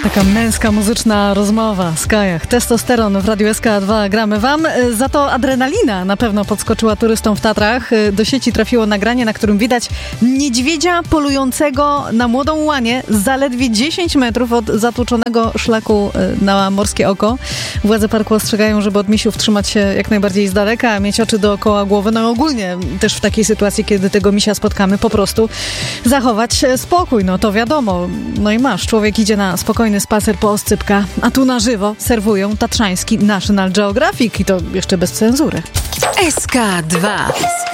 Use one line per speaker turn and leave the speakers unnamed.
Taka męska muzyczna rozmowa w Skajach. Testosteron w Radiu SK2 gramy wam. Za to adrenalina na pewno podskoczyła turystom w Tatrach. Do sieci trafiło nagranie, na którym widać niedźwiedzia polującego na młodą łanię zaledwie 10 metrów od zatłoczonego szlaku na Morskie Oko. Władze parku ostrzegają, żeby od misiów trzymać się jak najbardziej z daleka, a mieć oczy dookoła głowy. No i ogólnie też w takiej sytuacji, kiedy tego misia spotkamy, po prostu zachować spokój. No to wiadomo. No i masz, człowiek idzie na spokojny spacer po oscypka, a tu na żywo serwują tatrzański National Geographic i to jeszcze bez cenzury.
SK2